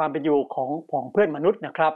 ความเป็นอยู่ของผองเพื่อนมนุษย์นะครับ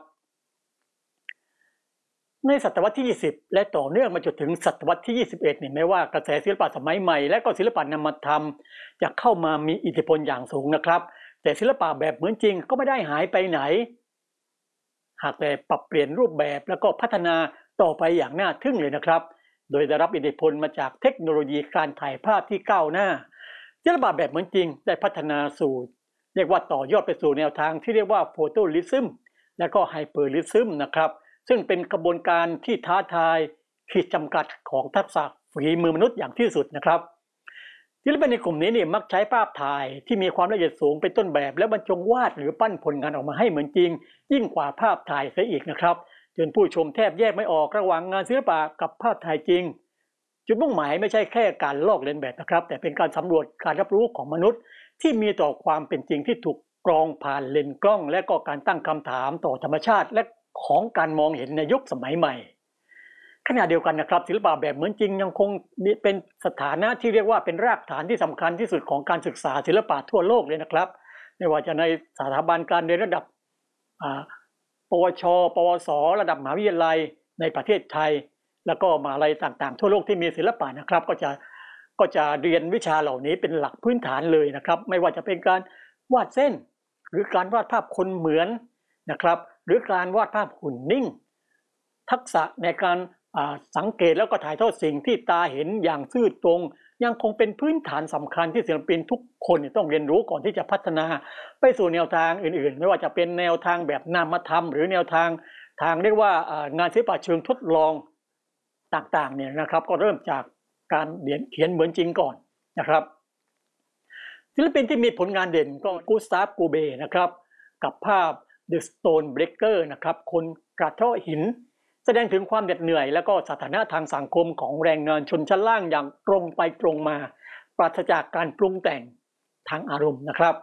ในศตวรรษที่ 20 และต่อเนื่องมาจนถึงศตวรรษที่ 21เนี่ยไม่ว่ากระแสศิลปะสมัยใหม่และก็ศิลปะนามธรรมจะเข้ามามีอิทธิพลอย่างสูงนะครับแต่ศิลปะแบบเหมือนจริงก็ไม่ได้หายไปไหนหากแต่ปรับเปลี่ยนรูปแบบแล้วก็พัฒนาต่อไปอย่างน่าทึ่งเลยนะครับโดยได้รับอิทธิพลมาจากเทคโนโลยีการถ่ายภาพที่ก้าวหน้าศิลปะแบบเหมือนจริงได้พัฒนาสู่เรียกว่าต่อยอดไปสู่แนวทางที่เรียกว่าโฟโตลิซึมและก็ไฮเปอร์ลิซึมนะครับซึ่งเป็นกระบวนการที่ท้าทายขีดจำกัดของทักษะฝีมือมนุษย์อย่างที่สุดนะครับศิลปินในกลุ่มนี้เนี่ยมักใช้ภาพถ่ายที่มีความละเอียดสูงเป็นต้นแบบแล้วบรรจงวาดหรือปั้นผลงานออกมาให้เหมือนจริงยิ่งกว่าภาพถ่ายเสียอีกนะครับจนผู้ชมแทบแยกไม่ออกระหว่างงานศิลปะกับภาพถ่ายจริงจุดมุ่งหมายไม่ใช่แค่การลอกเลียนแบบนะครับแต่เป็นการสำรวจการรับรู้ของมนุษย์ที่มีต่อความเป็นจริงที่ถูกกรองผ่านเลนส์กล้องและก็การตั้งคำถามต่อธรรมชาติและของการมองเห็นในยุคสมัยใหม่ขณะเดียวกันนะครับศิลปะแบบเหมือนจริงยังคงเป็นสถานะที่เรียกว่าเป็นรากฐานที่สำคัญที่สุดของการศึกษาศิลปะทั่วโลกเลยนะครับไม่ว่าจะในสถาบันการเรียนระดับปวชปวสระดับมหาวิทยาลัยในประเทศไทยแล้วก็มหาวิทยาลัยต่างๆทั่วโลกที่มีศิลปะนะครับก็จะเรียนวิชาเหล่านี้เป็นหลักพื้นฐานเลยนะครับไม่ว่าจะเป็นการวาดเส้นหรือการวาดภาพคนเหมือนนะครับหรือการวาดภาพหุ่นนิ่งทักษะในการสังเกตแล้วก็ถ่ายทอดสิ่งที่ตาเห็นอย่างซื่อตรงยังคงเป็นพื้นฐานสำคัญที่ศิลปินทุกคนต้องเรียนรู้ก่อนที่จะพัฒนาไปสู่แนวทางอื่นๆไม่ว่าจะเป็นแนวทางแบบนามธรรมหรือแนวทางเรียกว่างานศิลปะเชิงทดลองต่างๆเนี่ยนะครับก็เริ่มจากการเขียนเหมือนจริงก่อนนะครับศิลปินที่มีผลงานเด่นก็กูสตาฟกูเบนะครับกับภาพ The Stone Breaker นะครับคนกระเทาะหินแสดงถึงความเหน็ดเหนื่อยและก็สถานะทางสังคมของแรงงานชนชั้นล่างอย่างตรงไปตรงมาปราศจากการปรุงแต่งทางอารมณ์นะครับ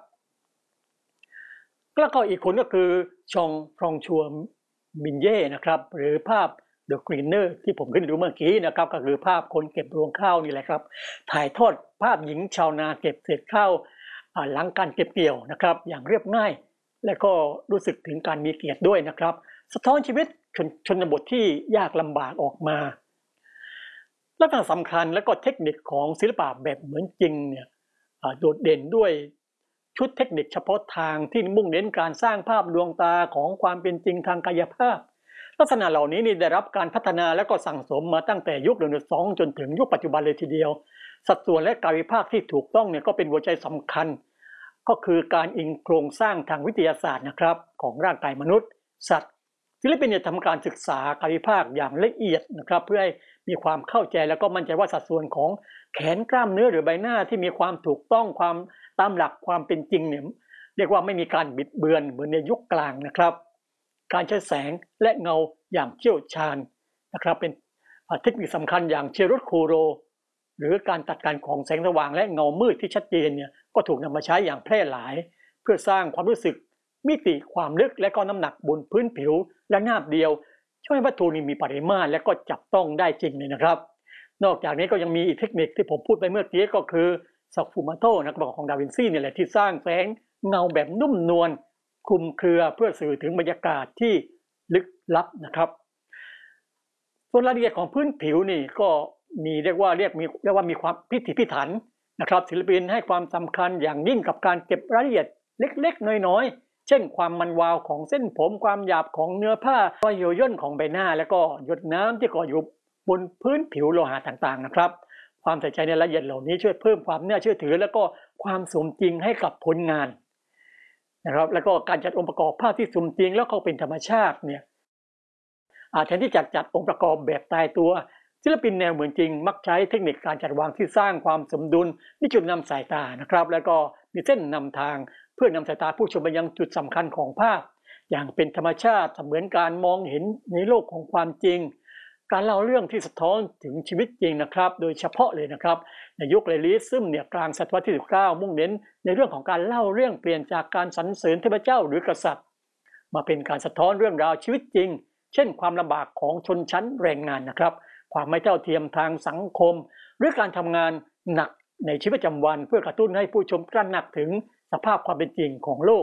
แล้วก็อีกคนก็คือชองฟรองชัวมินเย่นะครับหรือภาพ The Greener ที่ผมขึ้นดูเมื่อกี้นะครับก็คือภาพคนเก็บรวงข้าวนี่แหละครับถ่ายทอดภาพหญิงชาวนาเก็บเศษข้าวหลังการเก็บเกี่ยวนะครับอย่างเรียบง่ายและก็รู้สึกถึงการมีเกียรติด้วยนะครับสะท้อนชีวิตชนบทที่ยากลำบากออกมาลักษณะสำคัญและก็เทคนิคของศิลปะแบบเหมือนจริงเนี่ยโดดเด่นด้วยชุดเทคนิคเฉพาะทางที่มุ่งเน้นการสร้างภาพดวงตาของความเป็นจริงทางกายภาพลักษณะเหล่านี้นี่ได้รับการพัฒนาและก็สั่งสมมาตั้งแต่ยุค112จนถึงยุคปัจจุบันเลยทีเดียวสัดส่วนและกายภาพที่ถูกต้องเนี่ยก็เป็นหัวใจสำคัญก็คือการอิงโครงสร้างทางวิทยาศาสตร์นะครับของร่างกายมนุษย์สัตว์ศิลปินเนี่ยทำการศึกษากายภาพอย่างละเอียดนะครับเพื่อให้มีความเข้าใจแล้วก็มั่นใจว่าสัดส่วนของแขนกล้ามเนื้อหรือใบหน้าที่มีความถูกต้องความตามหลักความเป็นจริงเนี่ยเรียกว่าไม่มีการบิดเบือนเหมือนในยุคกลางนะครับการใช้แสงและเงาอย่างเชี่ยวชาญนะครับเป็นเทคนิคสำคัญอย่างเชรุตคูโรหรือการตัดการของแสงสว่างและเงามืดที่ชัดเจนเนี่ยก็ถูกนำมาใช้อย่างแพร่หลายเพื่อสร้างความรู้สึกมิติความลึกและก็น้ำหนักบนพื้นผิวและนาบเดียวช่วยให้วัตถุนี้มีปริมาตรและก็จับต้องได้จริงเลยนะครับนอกจากนี้ก็ยังมีอีกเทคนิคที่ผมพูดไปเมื่อกี้ก็คือซักฟูมาโตนักบอกของดาวินซีเนี่ยแหละที่สร้างแสงเงาแบบนุ่มนวลคลุมเครือเพื่อสื่อถึงบรรยากาศที่ลึกลับนะครับส่วนรายละเอียดของพื้นผิวนี่ก็มีเรียกว่ามีความพิถีพิถันนะครับศิลปินให้ความสำคัญอย่างยิ่งกับการเก็บรายละเอียดเล็กๆน้อยๆเช่นความมันวาวของเส้นผมความหยาบของเนื้อผ้ารอยเหี่ยวย่นของใบหน้าแล้วก็หยดน้ำที่เกาะอยู่บนพื้นผิวโลหะต่างๆนะครับความใส่ใจในรายละเอียดเหล่านี้ช่วยเพิ่มความน่าเชื่อถือแล้วก็ความสมจริงให้กับผลงานนะครับแล้วก็การจัดองค์ประกอบภาพที่สมจริงแล้วก็เป็นธรรมชาติเนี่ยแทนที่จะจัดองค์ประกอบแบบตายตัวศิลปินแนวเหมือนจริงมักใช้เทคนิคการจัดวางที่สร้างความสมดุลมีจุดนำสายตานะครับแล้วก็มีเส้นนำทางเพื่อนำสายตาผู้ชมไปยังจุดสำคัญของภาพอย่างเป็นธรรมชาติเสมือนการมองเห็นในโลกของความจริงการเล่าเรื่องที่สะท้อนถึงชีวิตจริงนะครับโดยเฉพาะเลยนะครับในยุคเรลิซึมเนี่ยกลางศตวรรษที่19มุ่งเน้นในเรื่องของการเล่าเรื่องเปลี่ยนจากการสรรเสริญเทพเจ้าหรือกษัตริย์มาเป็นการสะท้อนเรื่องราวชีวิตจริงเช่นความลำบากของชนชั้นแรงงานนะครับความไม่เท่าเทียมทางสังคมหรือการทำงานหนักในชีวิตประจำวันเพื่อกระตุ้นให้ผู้ชมตระหนักถึงสภาพความเป็นจริงของโลก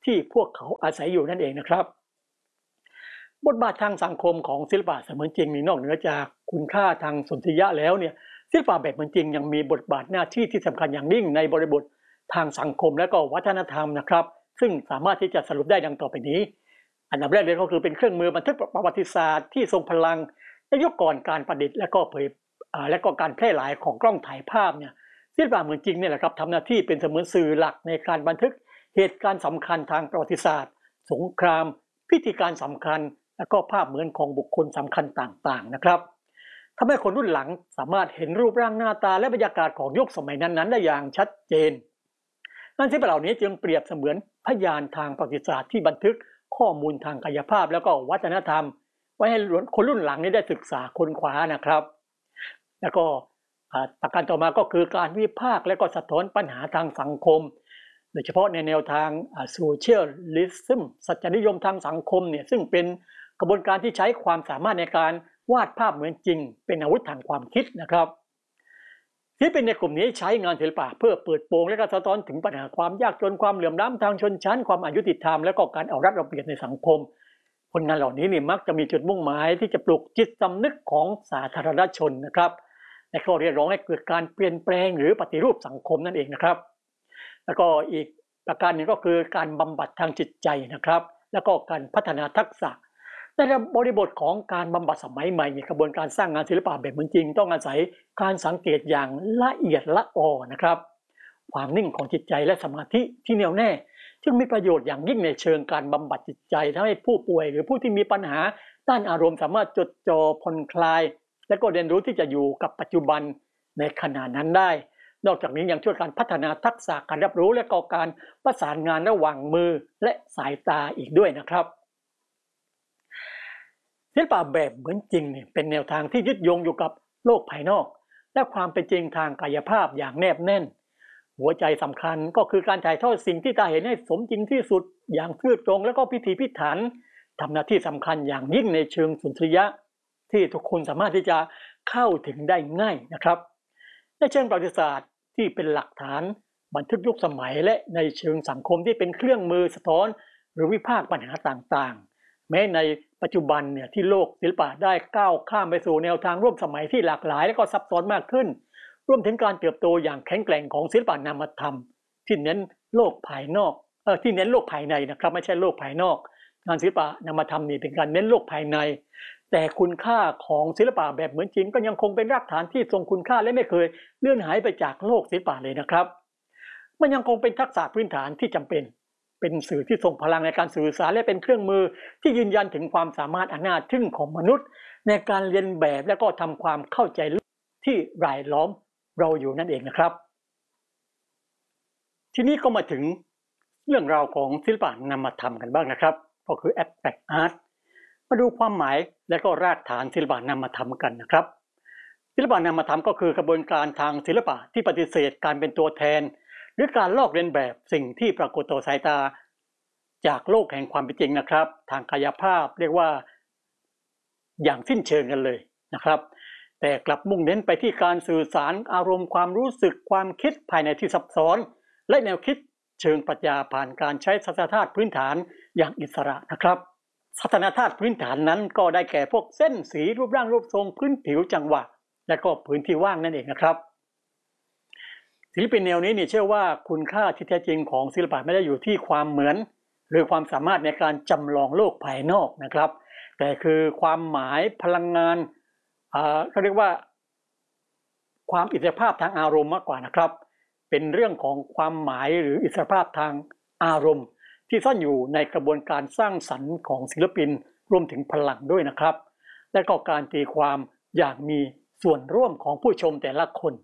ที่พวกเขาอาศัยอยู่นั่นเองนะครับบทบาททางสังคมของศิลปะเสมือนจริงนี่นอกเหนือจากคุณค่าทางสนธิยะแล้วเนี่ยศิลปะแบบเหมือนจริงยังมีบทบาทหน้าที่ที่สำคัญอย่างยิ่งในบริบททางสังคมและก็วัฒนธรรมนะครับซึ่งสามารถที่จะสรุปได้ดังต่อไปนี้อันดับแรกเลยก็คือเป็นเครื่องมือบันทึกประวัติศาสตร์ที่ทรงพลังในยุคก่อนการประดิษฐ์และก็การแพร่หลายของกล้องถ่ายภาพเนี่ยศิลปะเหมือนจริงเนี่ยแหละครับทำหน้าที่เป็นเสมือนสื่อหลักในการบันทึกเหตุการณ์สำคัญทางประวัติศาสตร์สงครามพิธีการสำคัญและก็ภาพเหมือนของบุคคลสำคัญต่างๆนะครับทำให้คนรุ่นหลังสามารถเห็นรูปร่างหน้าตาและบรรยากาศของยุคสมัยนั้นๆได้อย่างชัดเจนงานศิลปะเหล่านี้จึงเปรียบเสมือนพยานทางประวัติศาสตร์ที่บันทึกข้อมูลทางกายภาพแล้วก็วัฒนธรรมไว้ให้คนรุ่นหลังนี้ได้ศึกษาค้นคว้านะครับแล้วก็ประการต่อมาก็คือการวิพากษ์และก็สะท้อนปัญหาทางสังคมโดยเฉพาะในแนวทางโซเชียลิซึมสัจนิยมทางสังคมเนี่ยซึ่งเป็นกระบวนการที่ใช้ความสามารถในการวาดภาพเหมือนจริงเป็นอาวุธทางความคิดนะครับที่เป็นในกลุ่มนี้ใช้งานศิลปะเพื่อเปิดโปงและก็สะท้อนถึงปัญหาความยากจนความเหลื่อมล้ำทางชนชั้นความอายุติธรรมและก็การเอารัดเอาเปรียบในสังคมผลงานเหล่านี้นี่มักจะมีจุดมุ่งหมายที่จะปลุกจิตสำนึกของสาธารณชนนะครับและก็เรียกร้องให้เกิดการเปลี่ยนแปลงหรือปฏิรูปสังคมนั่นเองนะครับแล้วก็อีกประการหนึ่งก็คือการบำบัดทางจิตใจนะครับแล้วก็การพัฒนาทักษะในบริบทของการบำบัดสมัยใหม่กระบวนการสร้างงานศิลปะแบบเหมือนจริงต้องอาศัยการสังเกตอย่างละเอียดละออนะครับความนิ่งของจิตใจและสมาธิที่แน่วแน่จึงมีประโยชน์อย่างยิ่งในเชิงการบำบัดจิตใจทำให้ผู้ป่วยหรือผู้ที่มีปัญหาด้านอารมณ์สามารถจดจ่อผ่อนคลายและก็เรียนรู้ที่จะอยู่กับปัจจุบันในขณะนั้นได้นอกจากนี้ยังช่วยการพัฒนาทักษะการรับรู้และก็การประสานงานระหว่างมือและสายตาอีกด้วยนะครับศิลปะแบบเหมือนจริงเป็นแนวทางที่ยึดโยงอยู่กับโลกภายนอกและความเป็นจริงทางกายภาพอย่างแนบแน่นหัวใจสำคัญก็คือการถ่ายทอดสิ่งที่ตาเห็นให้สมจริงที่สุดอย่างซื่อตรงและก็พิถีพิถันทำหน้าที่สำคัญอย่างยิ่งในเชิงสุนทรียะที่ทุกคนสามารถที่จะเข้าถึงได้ง่ายนะครับในเชิงประวัติศาสตร์ที่เป็นหลักฐานบันทึกยุคสมัยและในเชิงสังคมที่เป็นเครื่องมือสะท้อนหรือวิพากษ์ปัญหาต่างๆแม้ในปัจจุบันเนี่ยที่โลกศิลปะได้ก้าวข้ามไปสู่แนวทางร่วมสมัยที่หลากหลายและก็ซับซ้อนมากขึ้นรวมถึงการเติบโตอย่างแข็งแกร่งของศิลปะนามธรรมที่เน้นโลกภายนอกที่เน้นโลกภายในนะครับไม่ใช่โลกภายนอกงานศิลปะนามธรรมนี่เป็นการเน้นโลกภายในแต่คุณค่าของศิลปะแบบเหมือนจริงก็ยังคงเป็นรากฐานที่ทรงคุณค่าและไม่เคยเลื่อนหายไปจากโลกศิลปะเลยนะครับมันยังคงเป็นทักษะพื้นฐานที่จำเป็นสื่อที่ทรงพลังในการสื่อสารและเป็นเครื่องมือที่ยืนยันถึงความสามารถอันน่าทึ่งของมนุษย์ในการเรียนแบบและก็ทำความเข้าใจที่รายล้อมเราอยู่นั่นเองนะครับทีนี้ก็มาถึงเรื่องราวของศิลปะนามธรรมกันบ้างนะครับก็คือ Abstract Art มาดูความหมายและก็รากฐานศิลปะนามธรรมกันนะครับศิลปะนามธรรมก็คือกระบวนการทางศิลปะที่ปฏิเสธการเป็นตัวแทนหรือการลอกเลียนแบบสิ่งที่ปรากฏต่อสายตาจากโลกแห่งความเป็นจริงนะครับทางกายภาพเรียกว่าอย่างสิ้นเชิงกันเลยนะครับแต่กลับมุ่งเน้นไปที่การสื่อสารอารมณ์ความรู้สึกความคิดภายในที่ซับซ้อนและแนวคิดเชิงปรัชญาผ่านการใช้สัญชาตพื้นฐานอย่างอิสระนะครับสัญชาตพื้นฐานนั้นก็ได้แก่พวกเส้นสีรูปร่างรูปทรงพื้นผิวจังหวะและก็พื้นที่ว่างนั่นเองนะครับศิลปินแนวนี้เชื่อว่าคุณค่าที่แท้จริงของศิลปะไม่ได้อยู่ที่ความเหมือนหรือความสามารถในการจำลองโลกภายนอกนะครับแต่คือความหมายพลังงานเขาเรียกว่าความอิสรภาพทางอารมณ์มากกว่านะครับเป็นเรื่องของความหมายหรืออิสรภาพทางอารมณ์ที่ซ่อนอยู่ในกระบวนการสร้างสรรค์ของศิลปินรวมถึงพลังด้วยนะครับและก็การตีความอย่างมีส่วนร่วมของผู้ชมแต่ละคน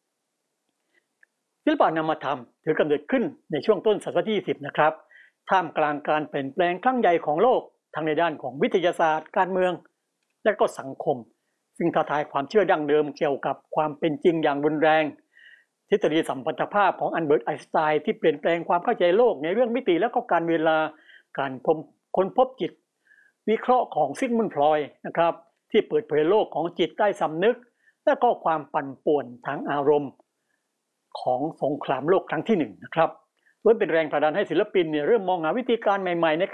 ศิลปะนามธรรมถือกำเนิดขึ้นในช่วงต้นศตวรรษที่20นะครับท่ามกลางการเปลี่ยนแปลงครั้งใหญ่ของโลกทั้งในด้านของวิทยาศาสตร์การเมืองและก็สังคมซึ่งท้าทายความเชื่อดั้งเดิมเกี่ยวกับความเป็นจริงอย่างรุนแรงทฤษฎีสัมพัทธภาพของอัลเบิร์ตไอน์สไตน์ที่เปลี่ยนแปลงความเข้าใจโลกในเรื่องมิติและก็การเวลาการค้นพบจิตวิเคราะห์ของซิกมุนด์ฟรอยด์นะครับที่เปิดเผยโลกของจิตใต้สำนึกและก็ความปั่นป่วนทางอารมณ์ของสงครามโลกครั้งที่1นะครับล้วนเป็นแรงผลักดันให้ศิลปินเนี่ยเริ่มมองหาวิธีการใหม่ๆใน